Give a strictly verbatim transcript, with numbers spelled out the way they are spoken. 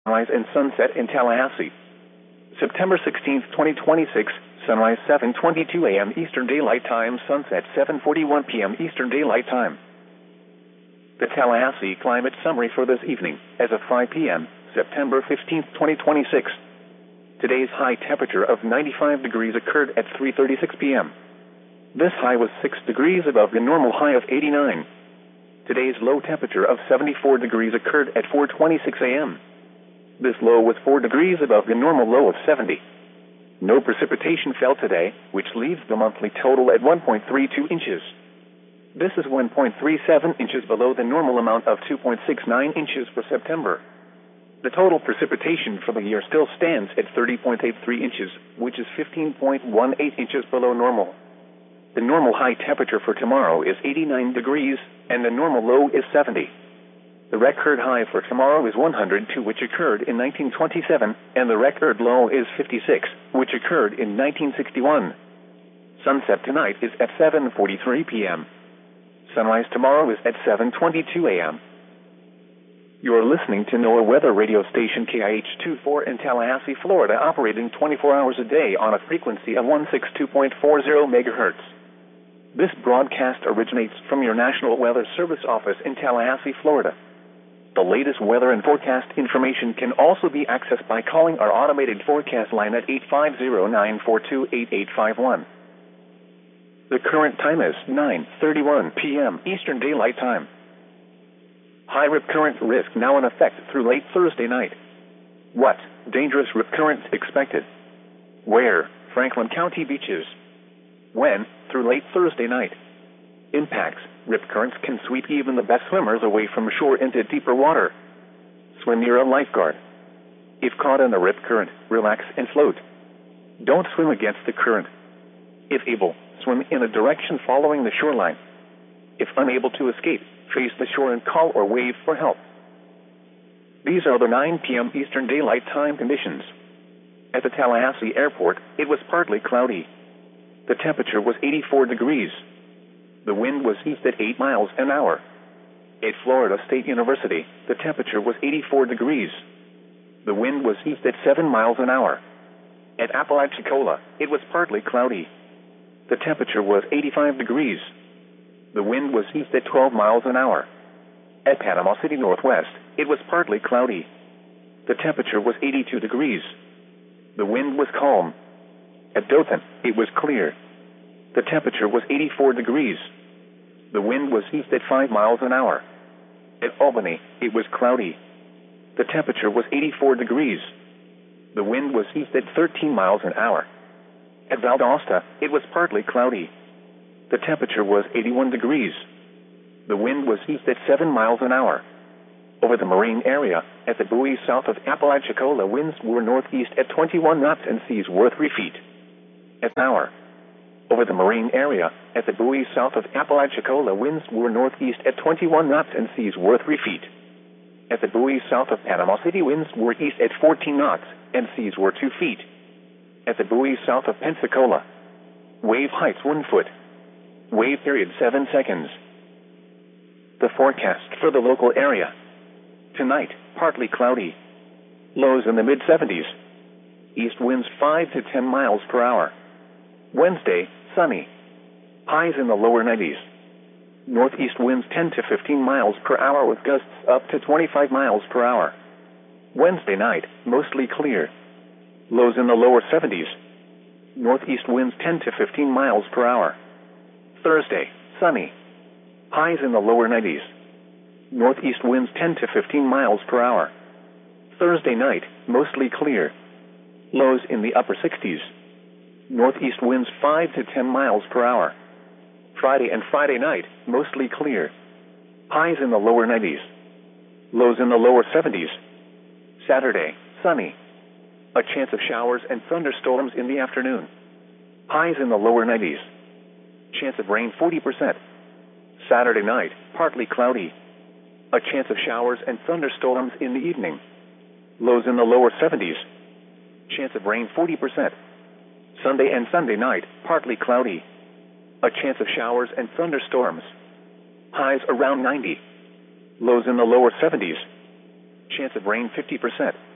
Sunrise and sunset in Tallahassee. September sixteenth, twenty twenty-six, sunrise seven twenty-two a m Eastern Daylight Time, sunset seven forty-one p m Eastern Daylight Time. The Tallahassee climate summary for this evening, as of five p m, September fifteenth, twenty twenty-six. Today's high temperature of ninety-five degrees occurred at three thirty-six p m This high was six degrees above the normal high of eighty-nine. Today's low temperature of seventy-four degrees occurred at four twenty-six a m This low was four degrees above the normal low of seventy. No precipitation fell today, which leaves the monthly total at one point three two inches. This is one point three seven inches below the normal amount of two point six nine inches for September. The total precipitation for the year still stands at thirty point eight three inches, which is fifteen point one eight inches below normal. The normal high temperature for tomorrow is eighty-nine degrees, and the normal low is seventy. The record high for tomorrow is one hundred two, which occurred in nineteen twenty-seven, and the record low is fifty-six, which occurred in nineteen sixty-one. Sunset tonight is at seven forty-three p m Sunrise tomorrow is at seven twenty-two a m You're listening to NOAA Weather Radio Station K I H twenty-four in Tallahassee, Florida, operating twenty-four hours a day on a frequency of one sixty-two point four zero megahertz. This broadcast originates from your National Weather Service office in Tallahassee, Florida. The latest weather and forecast information can also be accessed by calling our automated forecast line at eight five zero, nine four two, eight eight five one. The current time is nine thirty-one p m Eastern Daylight Time. High rip current risk now in effect through late Thursday night. What? Dangerous rip currents expected. Where? Franklin County beaches. When? Through late Thursday night. Impacts. Rip currents can sweep even the best swimmers away from shore into deeper water. Swim near a lifeguard. If caught in a rip current, relax and float. Don't swim against the current. If able, swim in a direction following the shoreline. If unable to escape, face the shore and call or wave for help. These are the nine p m Eastern Daylight Time conditions. At the Tallahassee Airport, it was partly cloudy. The temperature was eighty-four degrees. The wind was east at eight miles an hour. At Florida State University, the temperature was eighty-four degrees. The wind was east at seven miles an hour. At Apalachicola, it was partly cloudy. The temperature was eighty-five degrees. The wind was east at twelve miles an hour. At Panama City Northwest, it was partly cloudy. The temperature was eighty-two degrees. The wind was calm. At Dothan, it was clear. The temperature was eighty-four degrees. The wind was east at five miles an hour. At Albany, it was cloudy. The temperature was eighty-four degrees. The wind was east at thirteen miles an hour. At Valdosta, it was partly cloudy. The temperature was eighty-one degrees. The wind was east at seven miles an hour. Over the marine area, at the buoy south of Apalachicola, winds were northeast at twenty-one knots and seas were three feet. At an hour. Over the marine area, at the buoy south of Apalachicola, winds were northeast at twenty-one knots and seas were three feet. At the buoy south of Panama City, winds were east at fourteen knots and seas were two feet. At the buoy south of Pensacola, wave heights one foot. Wave period seven seconds. The forecast for the local area. Tonight, partly cloudy. Lows in the mid seventies. East winds five to ten miles per hour. Wednesday, sunny. Highs in the lower nineties. Northeast winds ten to fifteen miles per hour with gusts up to twenty-five miles per hour. Wednesday night, mostly clear. Lows in the lower seventies. Northeast winds ten to fifteen miles per hour. Thursday, sunny. Highs in the lower nineties. Northeast winds ten to fifteen miles per hour. Thursday night, mostly clear. Lows in the upper sixties. Northeast winds five to ten miles per hour. Friday and Friday night, mostly clear. Highs in the lower nineties. Lows in the lower seventies. Saturday, sunny. A chance of showers and thunderstorms in the afternoon. Highs in the lower nineties. Chance of rain forty percent. Saturday night, partly cloudy. A chance of showers and thunderstorms in the evening. Lows in the lower seventies. Chance of rain forty percent. Sunday and Sunday night, partly cloudy. A chance of showers and thunderstorms. Highs around ninety. Lows in the lower seventies. Chance of rain fifty percent.